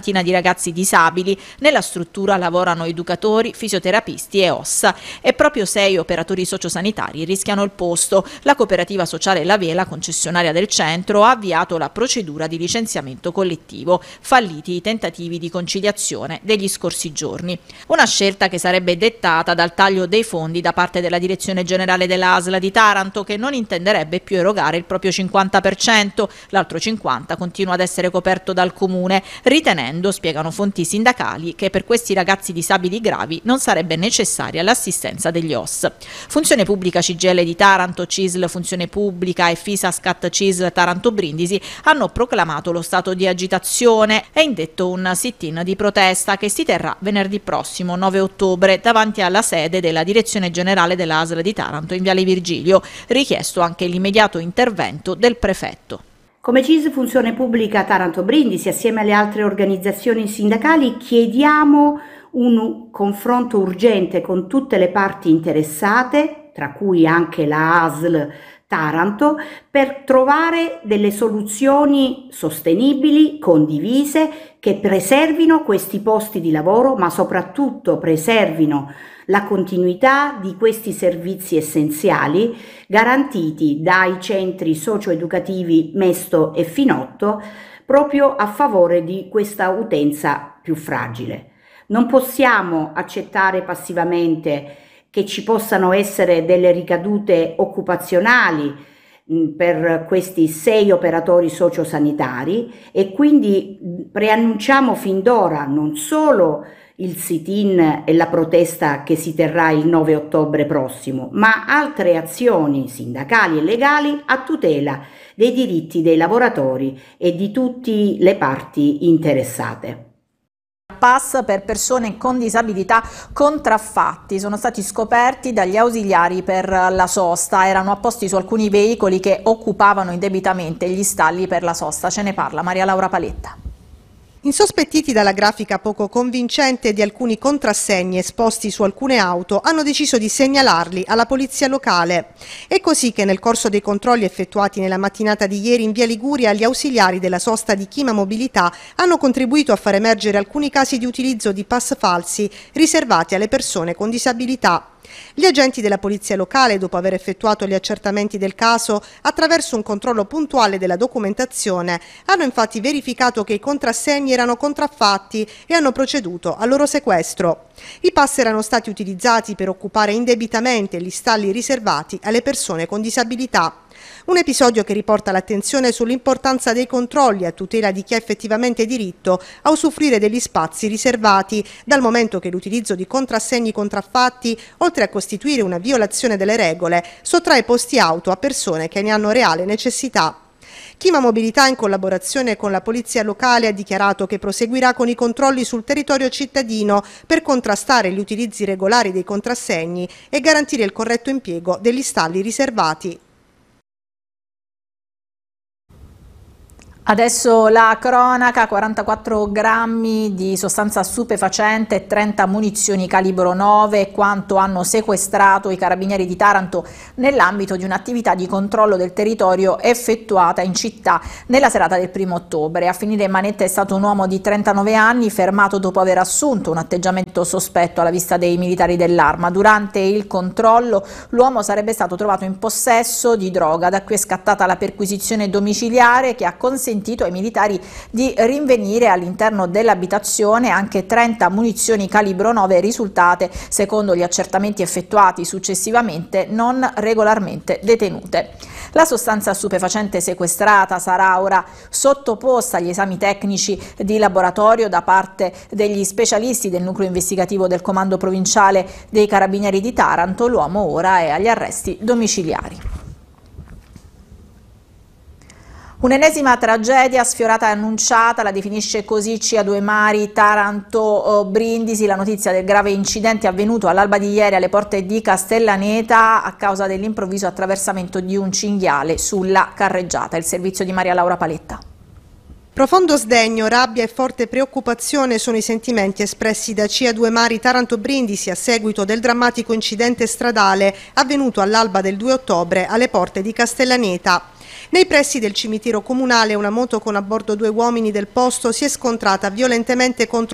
quarantina di ragazzi disabili. Nella struttura lavorano educatori, fisioterapisti e OSS e proprio 6 operatori sociosanitari rischiano il posto. La cooperativa sociale La Vela, concessionaria del centro, ha avviato la procedura di licenziamento collettivo, falliti i tentativi di conciliazione degli scorsi giorni. Una scelta che sarebbe dettata dal taglio dei fondi da parte della Direzione Generale della ASL di Taranto, che non intenderebbe più erogare il proprio 50%, l'altro 50% continua ad essere coperto dal Comune, ritenendo, spiegano fonti sindacali, che per questi ragazzi disabili gravi non sarebbe necessaria l'assistenza degli OSS. Funzione Pubblica CGIL di Taranto, CISL Funzione Pubblica e FISASCAT CISL Taranto Brindisi hanno proclamato lo stato di agitazione e indetto un sit-in di protesta che si terrà venerdì prossimo 9 ottobre davanti alla sede della Direzione Generale della ASL di Taranto in Viale Virgilio, richiesto anche l'immediato intervento del prefetto. Come CISL Funzione Pubblica Taranto Brindisi, assieme alle altre organizzazioni sindacali, chiediamo un confronto urgente con tutte le parti interessate, tra cui anche la ASL Taranto, per trovare delle soluzioni sostenibili, condivise, che preservino questi posti di lavoro, ma soprattutto preservino la continuità di questi servizi essenziali garantiti dai centri socio-educativi Mesto e Finotto proprio a favore di questa utenza più fragile. Non possiamo accettare passivamente che ci possano essere delle ricadute occupazionali per questi 6 operatori sociosanitari e quindi preannunciamo fin d'ora non solo il sit-in e la protesta che si terrà il 9 ottobre prossimo, ma altre azioni sindacali e legali a tutela dei diritti dei lavoratori e di tutte le parti interessate. Pass per persone con disabilità contraffatti sono stati scoperti dagli ausiliari per la sosta, erano apposti su alcuni veicoli che occupavano indebitamente gli stalli per la sosta. Ce ne parla Maria Laura Paletta. Insospettiti dalla grafica poco convincente di alcuni contrassegni esposti su alcune auto, hanno deciso di segnalarli alla polizia locale. È così che nel corso dei controlli effettuati nella mattinata di ieri in via Liguria, gli ausiliari della sosta di Chima Mobilità hanno contribuito a far emergere alcuni casi di utilizzo di pass falsi riservati alle persone con disabilità. Gli agenti della polizia locale, dopo aver effettuato gli accertamenti del caso, attraverso un controllo puntuale della documentazione, hanno infatti verificato che i contrassegni erano contraffatti e hanno proceduto al loro sequestro. I pass erano stati utilizzati per occupare indebitamente gli stalli riservati alle persone con disabilità. Un episodio che riporta l'attenzione sull'importanza dei controlli a tutela di chi ha effettivamente diritto a usufruire degli spazi riservati, dal momento che l'utilizzo di contrassegni contraffatti, oltre a costituire una violazione delle regole, sottrae posti auto a persone che ne hanno reale necessità. Chima Mobilità, in collaborazione con la polizia locale, ha dichiarato che proseguirà con i controlli sul territorio cittadino per contrastare gli utilizzi regolari dei contrassegni e garantire il corretto impiego degli stalli riservati. Adesso la cronaca: 44 grammi di sostanza stupefacente e 30 munizioni calibro 9, quanto hanno sequestrato i carabinieri di Taranto nell'ambito di un'attività di controllo del territorio effettuata in città nella serata del 1° ottobre. A finire in manetta è stato un uomo di 39 anni, fermato dopo aver assunto un atteggiamento sospetto alla vista dei militari dell'Arma. Durante il controllo l'uomo sarebbe stato trovato in possesso di droga, da cui è scattata la perquisizione domiciliare che ha consentito ai militari di rinvenire all'interno dell'abitazione anche 30 munizioni calibro 9 risultate, secondo gli accertamenti effettuati successivamente, non regolarmente detenute. La sostanza stupefacente sequestrata sarà ora sottoposta agli esami tecnici di laboratorio da parte degli specialisti del nucleo investigativo del Comando Provinciale dei Carabinieri di Taranto. L'uomo ora è agli arresti domiciliari. Un'ennesima tragedia sfiorata e annunciata, la definisce così CA2 Mari Taranto Brindisi. La notizia del grave incidente avvenuto all'alba di ieri alle porte di Castellaneta a causa dell'improvviso attraversamento di un cinghiale sulla carreggiata. Il servizio di Maria Laura Paletta. Profondo sdegno, rabbia e forte preoccupazione sono i sentimenti espressi da CA2 Mari Taranto Brindisi a seguito del drammatico incidente stradale avvenuto all'alba del 2 ottobre alle porte di Castellaneta. Nei pressi del cimitero comunale una moto con a bordo 2 uomini del posto si è scontrata violentemente contro